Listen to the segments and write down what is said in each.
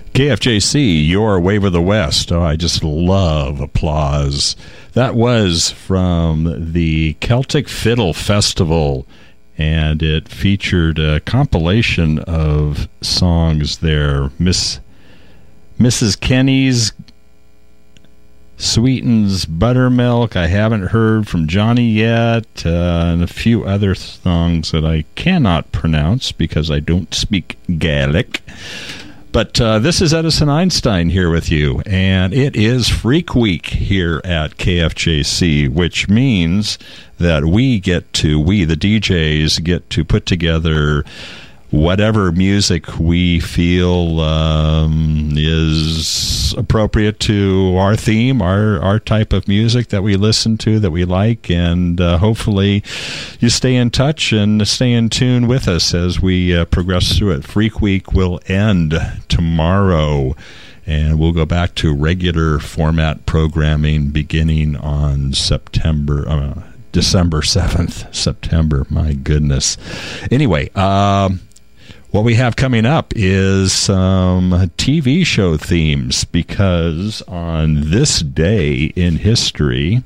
KFJC, your Wave of the West. Oh, I just love applause. That was from the Celtic Fiddle Festival, and it featured a compilation of songs there. Mrs. Kenny's Sweetens Buttermilk, I haven't heard from Johnny yet, and a few other songs that I cannot pronounce because I don't speak Gaelic. But this is Edison Einstein here with you, and it is Freak Week here at KFJC, which means that we, the DJs, get to put together whatever music we feel is appropriate to our theme, our type of music that we listen to, that we like, and hopefully you stay in touch and stay in tune with us as we progress through it. Freak Week will end tomorrow, and we'll go back to regular format programming beginning on December 7th. September, my goodness. Anyway, what we have coming up is some TV show themes, because on this day in history,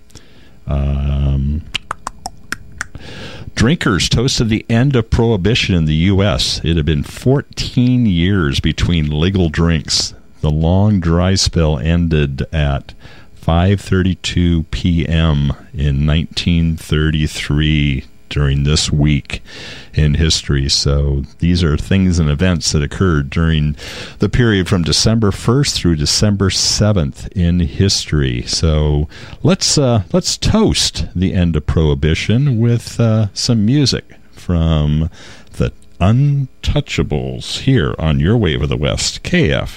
drinkers toasted the end of Prohibition in the U.S. It had been 14 years between legal drinks. The long dry spell ended at 5:32 p.m. in 1933 during this week in history. So these are things and events that occurred during the period from December 1st through December 7th in history. So let's toast the end of Prohibition with some music from the Untouchables here on your Wave of the West, KF.